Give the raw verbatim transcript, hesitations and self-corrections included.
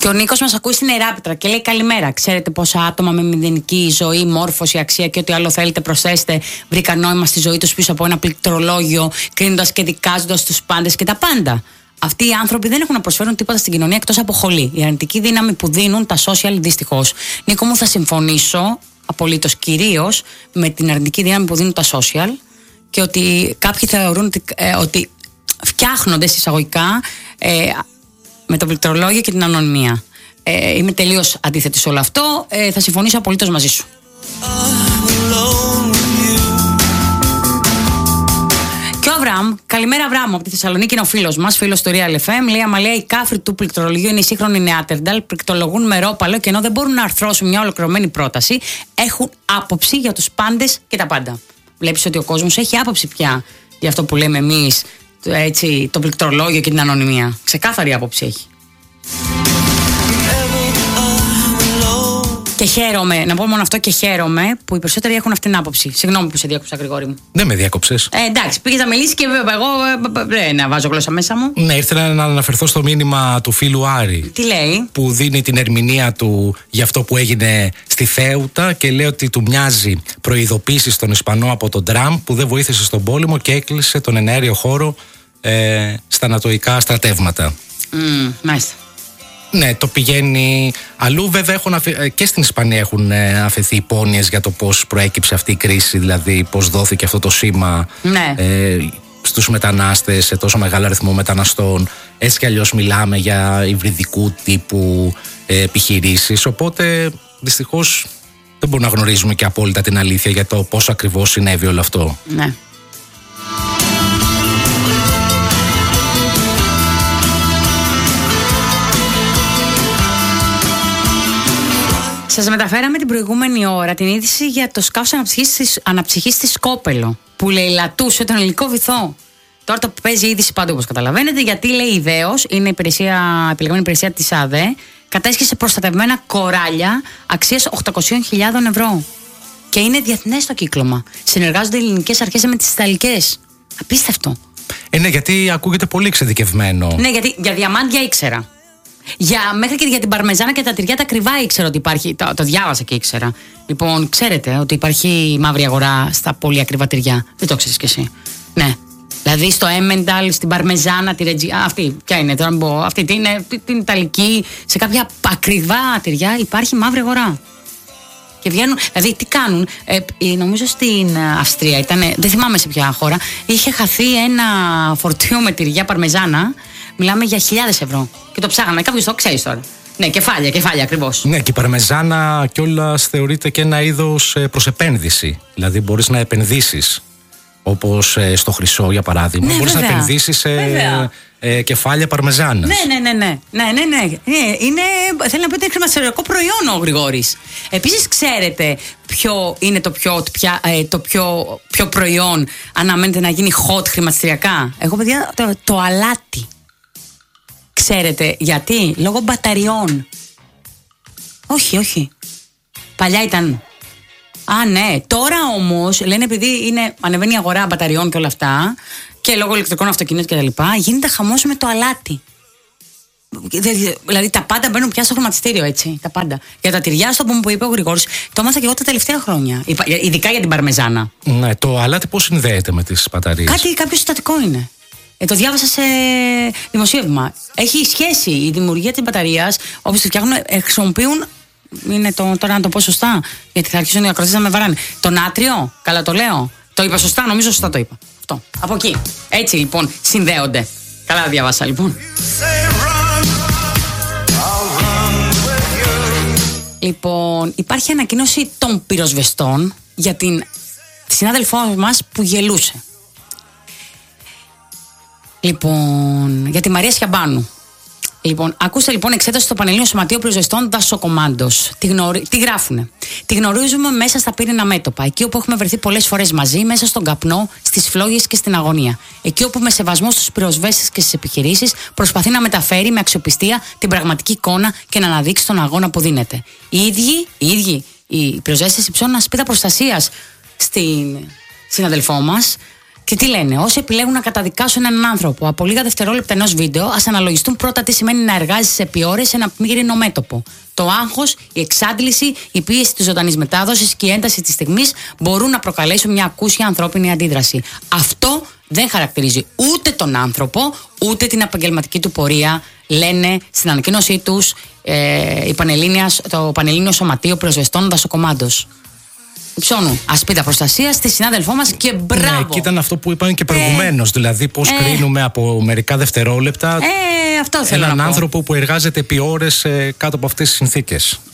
Και ο Νίκος μας ακούει στην Εράπητρα και λέει καλημέρα. Ξέρετε πόσα άτομα με μηδενική ζωή, μόρφωση, αξία και ό,τι άλλο θέλετε προσθέσετε βρήκαν νόημα στη ζωή τους πίσω από ένα πληκτρολόγιο, κρίνοντας και δικάζοντας τους πάντες και τα πάντα. Αυτοί οι άνθρωποι δεν έχουν να προσφέρουν τίποτα στην κοινωνία εκτός από χολή. Η αρνητική δύναμη που δίνουν τα social δυστυχώς. Νίκο μου, θα συμφωνήσω απολύτως κυρίως με την αρνητική δύναμη που δίνουν τα social και ότι κάποιοι θεωρούν ότι, ε, ότι φτιάχνονται εισαγωγικά ε, με το πληκτρολόγιο και την ανωνυμία. Ε, είμαι τελείως αντίθετη σε όλο αυτό. Ε, θα συμφωνήσω απολύτως μαζί σου. Και ο Αβραάμ, καλημέρα Αβραάμ, από τη Θεσσαλονίκη είναι ο φίλος μας, φίλος του Real εφ εμ. Λέει αμαλέα, οι κάφροι του πληκτρολογίου είναι οι σύγχρονοι νεάτερνταλ, πληκτρολογούν με ρόπαλο και ενώ δεν μπορούν να αρθρώσουν μια ολοκληρωμένη πρόταση, έχουν άποψη για τους πάντες και τα πάντα. Βλέπεις ότι ο κόσμος έχει άποψη πια για αυτό που λέμε εμείς, έτσι, το πληκτρολόγιο και την ανωνυμία. Ξεκάθαρη άποψη έχει. Και χαίρομαι, να πω μόνο αυτό, και χαίρομαι που οι περισσότεροι έχουν αυτήν την άποψη. Συγγνώμη που σε διάκοψα, Γρηγόρη μου. Δεν με διάκοψες. Ε, εντάξει, πήγες να μιλήσεις και εγώ ε, να βάζω γλώσσα μέσα μου. Ναι, ήρθα να αναφερθώ στο μήνυμα του φίλου Άρη. Τι λέει? Που δίνει την ερμηνεία του για αυτό που έγινε στη Θέουτα και λέει ότι του μοιάζει προειδοποίηση στον Ισπανό από τον Τραμπ που δεν βοήθησε στον πόλεμο και έκλεισε τον εναέριο χώρο ε, στα ανατολικά στρατεύματα. Mm, μάλιστα. Ναι, το πηγαίνει αλλού. Βέβαια έχουν αφη... και στην Ισπανία έχουν αφαιθεί υπόνοιες για το πώς προέκυψε αυτή η κρίση, δηλαδή πώς δόθηκε αυτό το σήμα ναι. ε, στους μετανάστες, σε τόσο μεγάλο αριθμό μεταναστών. Έτσι κι αλλιώς μιλάμε για υβριδικού τύπου ε, επιχειρήσεις, οπότε δυστυχώς δεν μπορούμε να γνωρίζουμε και απόλυτα την αλήθεια για το πώς ακριβώς συνέβη όλο αυτό. Ναι. Σας μεταφέραμε την προηγούμενη ώρα την είδηση για το σκάφος αναψυχής, αναψυχής στη Σκόπελο που λαιλατούσε τον ελληνικό βυθό. Τώρα το παίζει η είδηση παντού, όπως καταλαβαίνετε, γιατί λέει η ΔΕΟΣ, είναι η υπηρεσία, επιλεγμένη υπηρεσία της ΑΔΕ, κατέσχεσε προστατευμένα κοράλια αξίας οκτακόσιες χιλιάδες ευρώ. Και είναι διεθνές το κύκλωμα. Συνεργάζονται οι ελληνικές αρχές με τις ιταλικές. Απίστευτο. Ε, ναι, γιατί ακούγεται πολύ εξειδικευμένο. Ναι, γιατί για διαμάντια ήξερα. Για, μέχρι και για την παρμεζάνα και τα τυριά τα κρυβά ήξερα ότι υπάρχει. Το, το διάβασα και ήξερα. Λοιπόν, ξέρετε ότι υπάρχει μαύρη αγορά στα πολύ ακριβά τυριά. Δεν το ξέρεις κι εσύ. Ναι. Δηλαδή στο Έμενταλ, στην παρμεζάνα, τη Ρετζι. Αυτή, ποια είναι τώρα, μπω. Αυτή την, την Ιταλική. Σε κάποια ακριβά τυριά υπάρχει μαύρη αγορά. Και βγαίνουν. Δηλαδή τι κάνουν. Ε, νομίζω στην Αυστρία ήταν. Δεν θυμάμαι σε ποια χώρα. Είχε χαθεί ένα φορτίο με τυριά παρμεζάνα. Μιλάμε για χιλιάδες ευρώ. Και το ψάγανε. Κάποιος το ξέρει τώρα. Ναι, κεφάλια, κεφάλια ακριβώς. Ναι, και η παρμεζάνα κιόλας θεωρείται και ένα είδος προς επένδυση. Δηλαδή μπορείς να επενδύσεις. Όπως ε, στο χρυσό, για παράδειγμα. Ναι, μπορείς βέβαια. να επενδύσεις σε ε, κεφάλια παρμεζάνας. Ναι, ναι, ναι, ναι. ναι, ναι, ναι. ναι. Είναι, θέλει να πει ότι είναι χρηματιστηριακό προϊόν ο Γρηγόρης. Επίσης, ξέρετε ποιο είναι το πιο, πια, ε, το πιο, πιο προϊόν αναμένεται να γίνει hot χρηματιστηριακά? Εγώ, παιδιά, το, το αλάτι. Ξέρετε γιατί? Λόγω μπαταριών. Όχι, όχι. Παλιά ήταν. Α, ναι. Τώρα όμως, λένε επειδή είναι, ανεβαίνει η αγορά μπαταριών και όλα αυτά, και λόγω ηλεκτρικών αυτοκινήτων και τα λοιπά, γίνεται χαμός με το αλάτι. Δηλαδή τα πάντα μπαίνουν πια στο χρηματιστήριο, έτσι. Τα πάντα. Για τα τυριά, στο που είπε ο Γρηγόρης, το έμαθα και εγώ τα τελευταία χρόνια. Ειδικά για την παρμεζάνα. Ναι, το αλάτι πώς συνδέεται με τις μπαταρίες? Κάτι, κάποιο συστατικό είναι. Ε, το διάβασα σε δημοσίευμα. Έχει σχέση η δημιουργία της μπαταρίας, όπως τη φτιάχνουν, ε, χρησιμοποιούν. Είναι το, τώρα να το πω σωστά, γιατί θα αρχίσουν οι ακροατές να με βαράνε. Το νάτριο, καλά το λέω. Το είπα σωστά, νομίζω σωστά το είπα. Αυτό. Από εκεί. Έτσι λοιπόν συνδέονται. Καλά διάβασα λοιπόν. Λοιπόν, υπάρχει ανακοίνωση των πυροσβεστών για την συνάδελφό μας που γελούσε. Λοιπόν, για τη Μαρία Σιαμπάνου. Λοιπόν, ακούστε λοιπόν εξέταση στο Πανελλήνιο Σωματείο Πυροσβεστών Δασοκομάντος. Τι, γνωρι... Τι γράφουνε? Τη γνωρίζουμε μέσα στα πύρινα μέτωπα. Εκεί όπου έχουμε βρεθεί πολλές φορές μαζί, μέσα στον καπνό, στις φλόγες και στην αγωνία. Εκεί όπου με σεβασμό στους πυροσβέστες και στις επιχειρήσεις προσπαθεί να μεταφέρει με αξιοπιστία την πραγματική εικόνα και να αναδείξει τον αγώνα που δίνεται. Οι ίδιοι, οι ίδιοι, οι πυροσβέστες υψώνουν ασπίδα προστασίας στην συναδελφό μας. Και τι λένε, όσοι επιλέγουν να καταδικάσουν έναν άνθρωπο από λίγα δευτερόλεπτα ενός βίντεο, ας αναλογιστούν πρώτα τι σημαίνει να εργάζεσαι επί ώρες σε ένα πύρινο μέτωπο. Το άγχος, η εξάντληση, η πίεση της ζωντανής μετάδοσης και η ένταση της στιγμής μπορούν να προκαλέσουν μια ακούσια ανθρώπινη αντίδραση. Αυτό δεν χαρακτηρίζει ούτε τον άνθρωπο, ούτε την επαγγελματική του πορεία, λένε στην ανακοίνωσή τους ε, η το Πανελλήνιο Σωματείο Πυροσβεστών Δασοκομάντος. Υψώνου ασπίδα προστασία στη συνάδελφό μας και μπράβο. Ναι, και ήταν αυτό που είπαν και προηγουμένως. Ε, δηλαδή, πώς ε, κρίνουμε από μερικά δευτερόλεπτα ε, αυτό θέλω έναν να πω. άνθρωπο που εργάζεται επί ώρες ε, κάτω από αυτές τις συνθήκες.